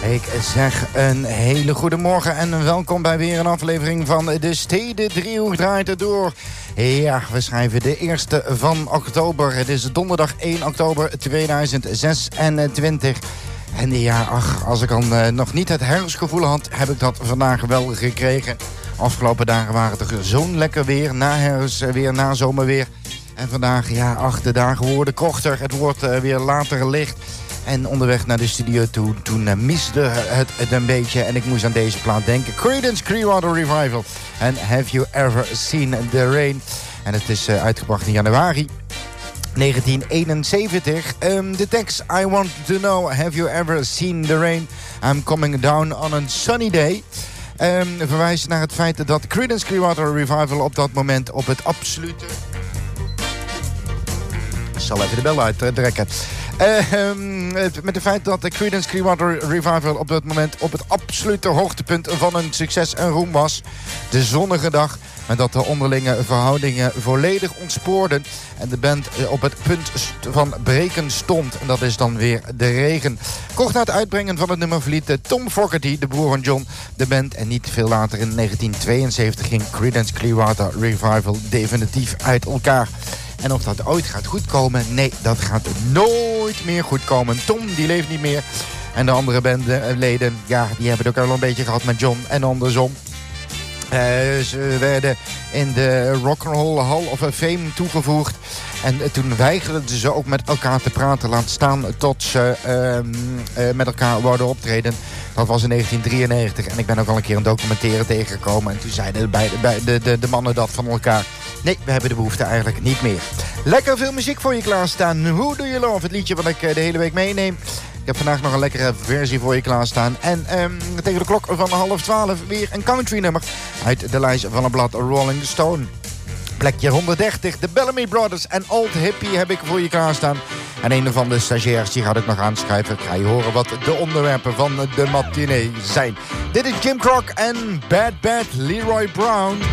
Ik zeg een hele goede morgen en welkom bij weer een aflevering van de Stedendriehoek draait het door. Ja, we schrijven de 1e van oktober. Het is donderdag 1 oktober 2026. En ja, als ik dan nog niet het herfstgevoel had, heb ik dat vandaag wel gekregen. Afgelopen dagen waren het er zo'n lekker weer, na herfst weer, na zomerweer. En vandaag, ja, de dagen worden korter. Het wordt weer later licht. En onderweg naar de studio toen miste het een beetje. En ik moest aan deze plaat denken. Creedence Clearwater Revival. En Have You Ever Seen the Rain? En het is uitgebracht in januari 1971. De tekst I want to know, have you ever seen the rain? I'm coming down on a sunny day. Verwijst naar het feit dat Creedence Clearwater Revival op dat moment op het absolute... Ik zal even de bel uittrekken. Met het feit dat de Creedence Clearwater Revival op dat moment op het absolute hoogtepunt van hun succes en roem was. De zonnige dag, met dat de onderlinge verhoudingen volledig ontspoorden en de band op het punt van breken stond. En dat is dan weer de regen. Kort na het uitbrengen van het nummer verliet Tom Fogerty, de broer van John, de band. En niet veel later in 1972 ging Creedence Clearwater Revival definitief uit elkaar. En of dat ooit gaat goedkomen? Nee, dat gaat nooit meer goedkomen. Tom, die leeft niet meer. En de andere bandleden, ja, die hebben het ook al een beetje gehad met John. En andersom. Ze werden in de Rock'n'Roll Hall of Fame toegevoegd. En toen weigerden ze ook met elkaar te praten. Laat staan tot ze met elkaar wouden optreden. Dat was in 1993. En ik ben ook al een keer een documentaire tegengekomen. En toen zeiden de mannen dat van elkaar. Nee, we hebben de behoefte eigenlijk niet meer. Lekker veel muziek voor je klaarstaan. Who Do You Love? Het liedje wat ik de hele week meeneem. Ik heb vandaag nog een lekkere versie voor je klaarstaan. En tegen de klok van 11:30 weer een country nummer uit de lijst van het blad Rolling Stone. Plekje 130, de Bellamy Brothers en Old Hippie heb ik voor je klaarstaan. En een van de stagiairs die gaat ook nog aanschrijven. Ik ga je horen wat de onderwerpen van de matinee zijn. Dit is Jim Croc en Bad Bad Leroy Brown.